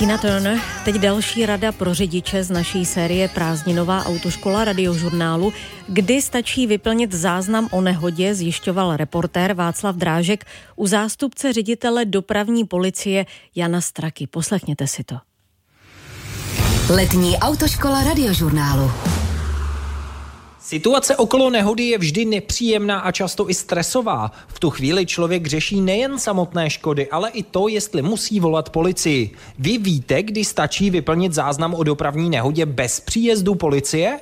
Tina Turner. Teď další rada pro řidiče z naší série Prázdninová autoškola Radiožurnálu, kdy stačí vyplnit záznam o nehodě, zjišťoval reportér Václav Drážek u zástupce ředitele dopravní policie Jana Straky. Poslechněte si to. Letní autoškola Radiožurnálu. Situace okolo nehody je vždy nepříjemná a často i stresová. V tu chvíli člověk řeší nejen samotné škody, ale i to, jestli musí volat policii. Vy víte, kdy stačí vyplnit záznam o dopravní nehodě bez příjezdu policie?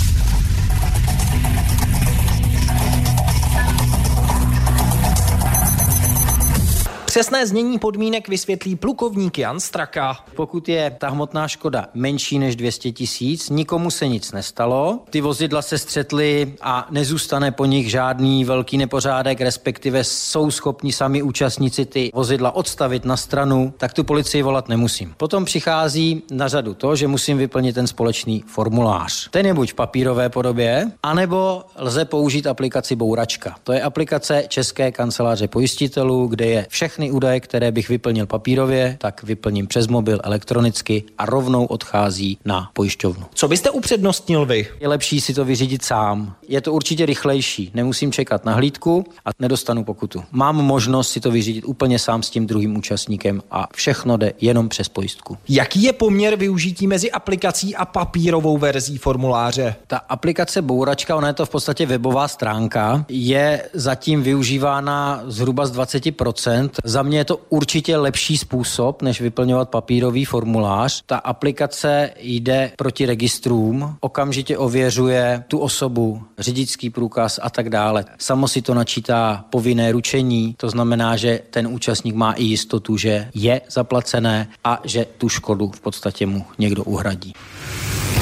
Přesné znění podmínek vysvětlí plukovník Jan Straka. Pokud je ta hmotná škoda menší než 200 000, nikomu se nic nestalo, ty vozidla se střetly a nezůstane po nich žádný velký nepořádek, respektive jsou schopni sami účastníci ty vozidla odstavit na stranu, tak tu policii volat nemusím. Potom přichází na řadu to, že musím vyplnit ten společný formulář. Ten je buď v papírové podobě, anebo lze použít aplikaci Bouračka. To je aplikace České kanceláře pojistitelů, kde je všechny údaje, které bych vyplnil papírově, tak vyplním přes mobil elektronicky a rovnou odchází na pojišťovnu. Co byste upřednostnil vy? Je lepší si to vyřídit sám. Je to určitě rychlejší. Nemusím čekat na hlídku a nedostanu pokutu. Mám možnost si to vyřídit úplně sám s tím druhým účastníkem a všechno jde jenom přes pojistku. Jaký je poměr využití mezi aplikací a papírovou verzí formuláře? Ta aplikace Bouračka, ona je to v podstatě webová stránka, je zatím využívána zhruba z 20%. Za mě je to určitě lepší způsob, než vyplňovat papírový formulář. Ta aplikace jde proti registrům, okamžitě ověřuje tu osobu, řidičský průkaz a tak dále. Samo si to načítá povinné ručení, to znamená, že ten účastník má i jistotu, že je zaplacené a že tu škodu v podstatě mu někdo uhradí.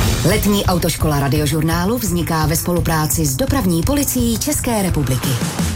Letní autoškola Radiožurnálu vzniká ve spolupráci s dopravní policií České republiky.